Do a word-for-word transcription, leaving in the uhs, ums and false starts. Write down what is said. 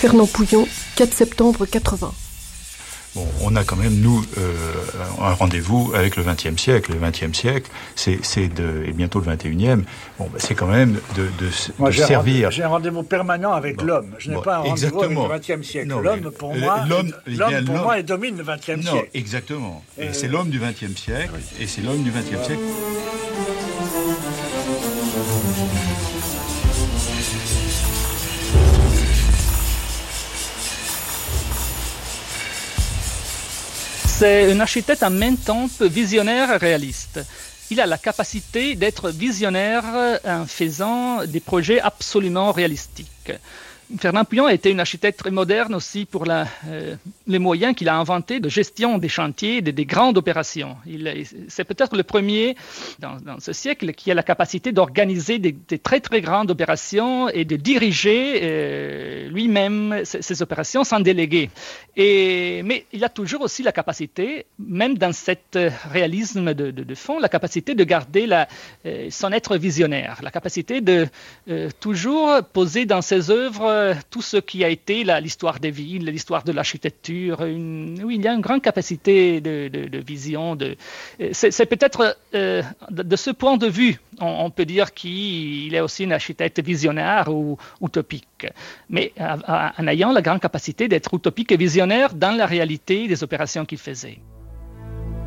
Fernand Pouillon, quatre septembre quatre-vingts. Bon, on a quand même, nous, euh, un rendez-vous avec le vingtième siècle. Le vingtième siècle, c'est, c'est de, et bientôt le vingt et unième, bon, bah, c'est quand même de, de, moi, de j'ai servir. Un, j'ai un rendez-vous permanent avec bon, l'homme. Je n'ai bon, pas un rendez-vous exactement. avec le vingtième siècle. Non, l'homme, pour, moi, l'homme, l'homme, pour l'homme, moi, il domine le vingtième siècle. Non, exactement. Et c'est l'homme du vingtième siècle, oui. et c'est l'homme du vingtième euh... siècle. C'est un architecte en même temps visionnaire et réaliste. Il a la capacité d'être visionnaire en faisant des projets absolument réalistiques. Fernand Pouillon était un architecte très moderne aussi pour la, euh, les moyens qu'il a inventés de gestion des chantiers, des, des grandes opérations. Il, c'est peut-être le premier dans, dans ce siècle qui a la capacité d'organiser des, des très très grandes opérations et de diriger euh, lui-même ces, ces opérations sans déléguer. Et, mais il a toujours aussi la capacité, même dans cet réalisme de, de, de fond, la capacité de garder la, euh, son être visionnaire, la capacité de euh, toujours poser dans ses œuvres tout ce qui a été la, l'histoire des villes, l'histoire de l'architecture. Une, oui, il y a une grande capacité de, de, de vision. De, c'est, c'est peut-être euh, de, de ce point de vue, on, on peut dire qu'il est aussi un architecte visionnaire ou utopique, mais en ayant la grande capacité d'être utopique et visionnaire dans la réalité des opérations qu'il faisait.